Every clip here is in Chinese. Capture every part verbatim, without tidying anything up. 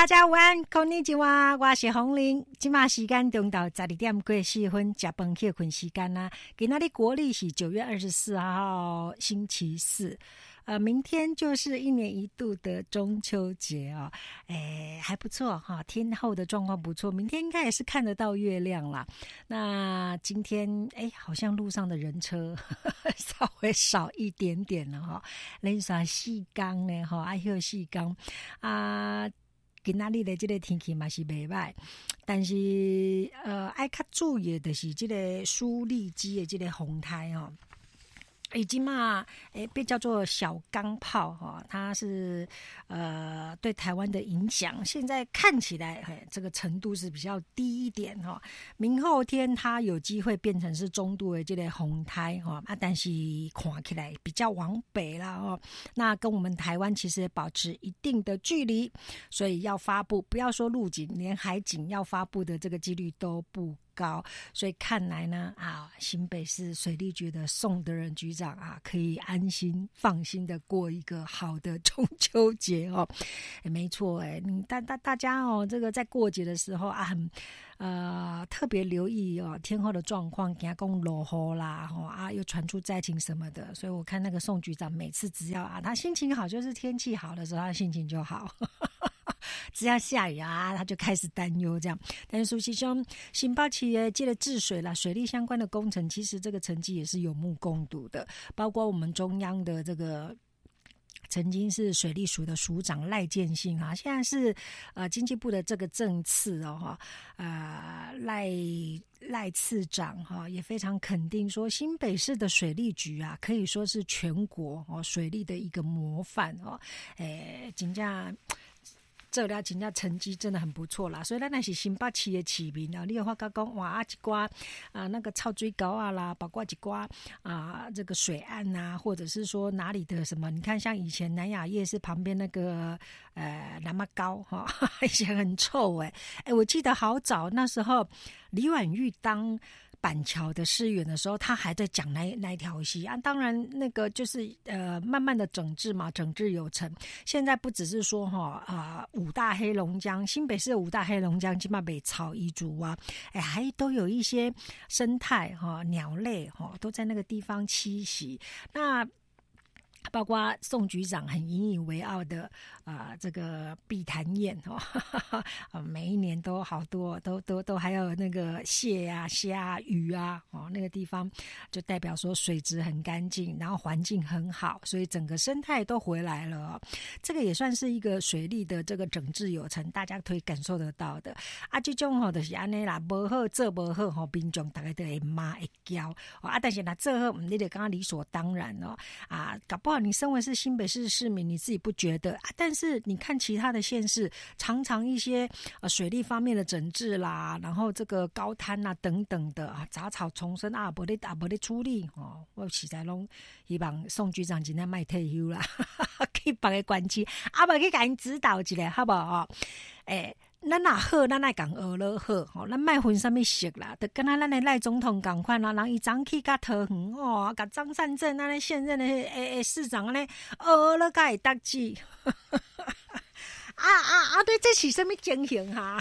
大家午安，こんにちは，我是洪玲。今嘛时间中到十二点过四分，吃饭去困时间啦。今仔日国历是九月二十四号，星期四。呃，明天就是一年一度的中秋节哦，哎，还不错哈，天候的状况不错，明天应该也是看得到月亮啦。那今天哎，好像路上的人车呵呵稍微少一点点了哈，连啥细缸呢哈，还有细缸啊。今仔日的这个天气嘛是袂歹，但是呃，爱较注意的就是这个苏力基的这个风台哦。已经嘛，诶，被叫做小钢炮哈，它是呃对台湾的影响，现在看起来嘿这个程度是比较低一点哈。明后天它有机会变成是中度的这个红台哈啊，但是看起来比较往北啦哦，那跟我们台湾其实保持一定的距离，所以要发布，不要说陆警，连海警要发布的这个几率都不高，所以看来呢啊，新北市水利局的宋德仁局长啊，可以安心放心的过一个好的中秋节哦。欸、没错哎、欸，你大大大家哦，这个在过节的时候啊，很呃特别留意哦天候的状况，给他讲落雨啦，哦啊又传出灾情什么的，所以我看那个宋局长每次只要啊他心情好，就是天气好的时候，他心情就好。只要下雨啊，他就开始担忧这样。但是苏西兄，新北市的这个治水啦、水利相关的工程，其实这个成绩也是有目共睹的。包括我们中央的这个曾经是水利署的署长赖建信啊，现在是呃经济部的这个正次哦哈，呃赖赖次长哈也非常肯定说，新北市的水利局啊，可以说是全国哦水利的一个模范哦，诶，真正。这了真正成绩真的很不错啦，所以咱那是新北市的市民啊，你有发觉讲哇啊一寡啊那个臭水沟啊啦，包括一寡啊这个水岸啊，或者是说哪里的什么，你看像以前南雅夜市旁边那个呃南妈沟哈，以前很臭哎、欸、哎、欸，我记得好早那时候李婉玉当板桥的市员的时候，他还在讲那那一条溪啊。当然，那个就是呃，慢慢的整治嘛，整治有成。现在不只是说哈啊、呃，五大黑龙江，新北市的五大黑龙江，金马北草彝族啊，哎，还都有一些生态哈、鸟类哈，都在那个地方栖息。那包括宋局长很引以为傲的啊、呃，这个碧潭宴哦，每一年都好多，都都都还有那个蟹啊、虾啊、鱼啊，哦，那个地方就代表说水质很干净，然后环境很好，所以整个生态都回来了、哦。这个也算是一个水利的这个整治有成，大家可以感受得到的。啊，这种吼就是安尼啦，无好做无好吼，民众大家都会骂会叫哦啊，但是那做好，你得刚刚理所当然哦啊，搞不好。你身为是新北市市民，你自己不觉得啊？但是你看其他的县市，常常一些呃水利方面的整治啦，然后这个高滩啊等等的啊，杂草丛生啊，无咧啊无咧处理哦。我实在拢希望宋局长今天卖退休啦，去别个关区，啊无去甲因指导一下，好不好？诶、欸。咱若好，咱爱讲学了好，吼，咱莫分啥物色啦，就跟咱咱的赖总统共款啦，人伊早起甲桃园哦，甲张善政咱咧现任的诶诶市长安尼学了甲会得志，啊啊啊！对，这是什么情形哈？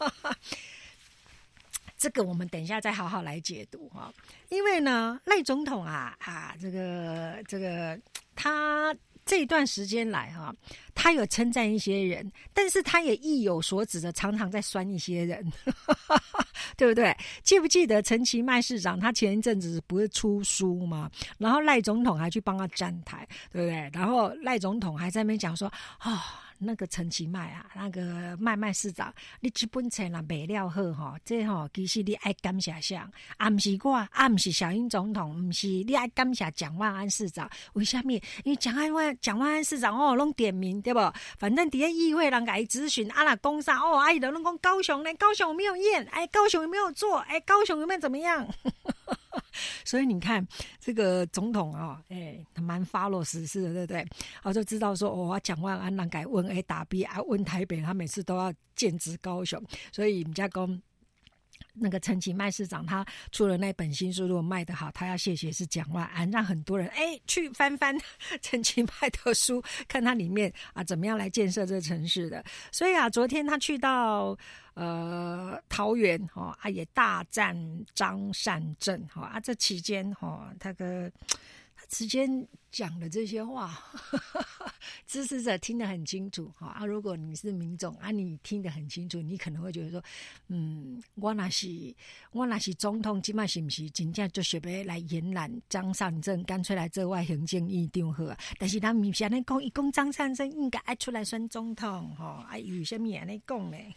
这个我们等一下再好好来解读哈，因为呢，赖总统啊啊，这个这个他。这一段时间来哈，他有称赞一些人，但是他也意有所指的，常常在酸一些人，对不对？记不记得陈其迈市长他前一阵子不是出书吗？然后赖总统还去帮他站台，对不对？然后赖总统还在那边讲说啊。哦那个陈其迈啊，那个麦麦市长，你这本册啦卖了好吼，这吼其实你爱感谢谁？啊，不是我，啊，不是小英总统，不是你爱感谢蒋万安市长。为什么？因为蒋万蒋万安市长哦，拢点名对不？反正底下议会人家咨询，啊啦讲啥哦，啊伊都拢讲高雄呢，高雄有没有验？哎，高雄有没有做？哎，高雄有没有怎么样？所以你看这个总统啊、哦，哎，他蛮 follow 时事的，对不对？我就知道说，哦，蒋万安人改问 A 打 B 啊，问台北，他每次都要剑指高雄，所以人家讲那个陈其迈市长他出了那本新书，如果卖得好，他要谢谢是蒋万安，让很多人哎去翻翻陈其迈的书，看他里面啊怎么样来建设这个城市的。所以啊，昨天他去到呃桃园哈、哦、啊，也大战张善政哈、哦、啊，这期间哈、哦，他个他之间讲的这些话，呵呵呵支持者听得很清楚哈啊。如果你是民众啊，你听得很清楚，你可能会觉得说，嗯，我那是我那是总统，今麦是不是真正就是要来延揽张善政，干脆来做外行政院长好啊？但是他们是安尼讲，伊讲张善政应该爱出来选总统哈，啊，有什么安尼讲呢？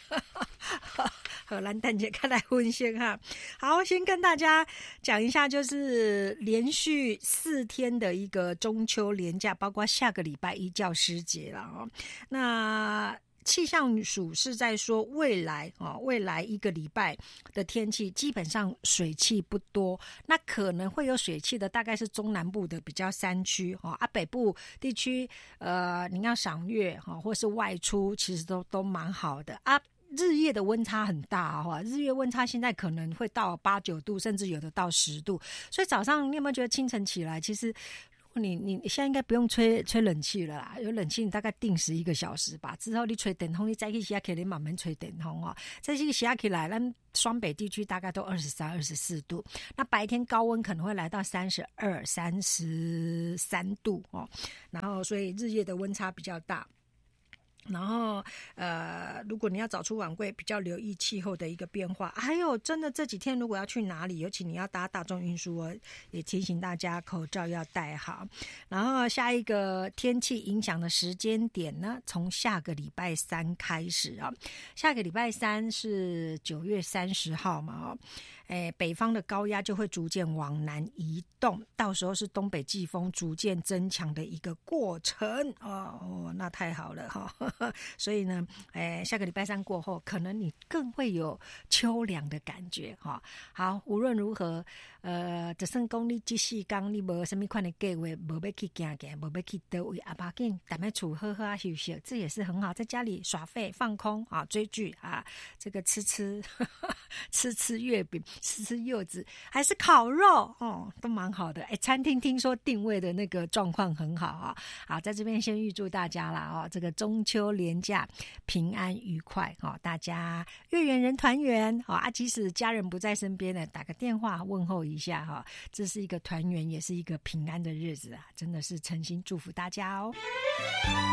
好，咱等一下看来分析哈。好，先跟大家讲一下，就是连续四天的一个中秋连假，包括下个礼拜一教师节了哦。那气象署是在说未来啊、哦，未来一个礼拜的天气基本上水汽不多，那可能会有水汽的大概是中南部的比较山区哦啊，北部地区呃你要赏月哈、哦，或是外出其实都都蛮好的啊。日夜的温差很大哈、哦，日月温差现在可能会到八九度，甚至有的到十度。所以早上你有没有觉得清晨起来，其实你你现在应该不用吹吹冷气了啦，有冷气你大概定时一个小时吧。之后你吹电风，你再去洗起来，你慢慢吹电风哦。再去洗起来，咱双北地区大概都二十三、二十四度，那白天高温可能会来到三十二、三十三度哦。然后所以日夜的温差比较大。然后，呃，如果你要早出晚归，比较留意气候的一个变化。还有，真的这几天如果要去哪里，尤其你要搭大众运输哦，也提醒大家口罩要戴好。然后下一个天气影响的时间点呢，从下个礼拜三开始啊。下个礼拜三是九月三十号嘛，哦。哎，北方的高压就会逐渐往南移动，到时候是东北季风逐渐增强的一个过程哦哦，那太好了哈、哦！所以呢，哎，下个礼拜三过后，可能你更会有秋凉的感觉哈、哦。好，无论如何，呃，就算讲你这四天你无什么款的计划，无要去行行，无要去倒位，啊，不要紧，待在厝好好啊休息，这也是很好，在家里耍废放空啊，追剧啊，这个吃吃呵呵吃吃月饼。吃吃柚子还是烤肉哦，都蛮好的。哎，餐厅听说定位的那个状况很好啊、哦。好，在这边先预祝大家啦哦，这个中秋连假平安愉快哦，大家月圆人团圆哦啊，即使家人不在身边呢，打个电话问候一下哈、哦，这是一个团圆，也是一个平安的日子啊，真的是诚心祝福大家哦。